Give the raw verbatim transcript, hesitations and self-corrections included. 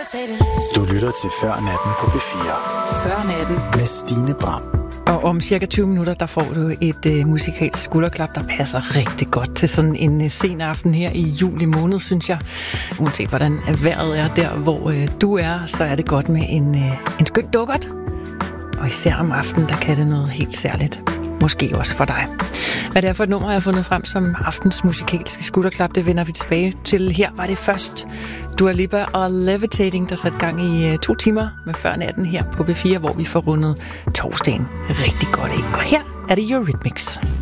Du lytter til Før Natten på P fire. Før Natten med Stine Bram. Og om cirka tyve minutter, der får du et uh, musikalsk skulderklap, der passer rigtig godt til sådan en uh, sen aften her i juli måned, synes jeg. Uanset hvordan vejret er der, hvor uh, du er, så er det godt med en, uh, en skøn dukkert. Og især om aftenen, der kan det noget helt særligt. Måske også for dig. Hvad det er for et nummer, jeg har fundet frem som aftens musikalske skulderklap, det vender vi tilbage til. Her var det først Dua Lipa og Levitating, der satte gang i uh, to timer med Før Natten her på P fire, hvor vi får rundet torsdagen rigtig godt af. Og her er det Eurythmics.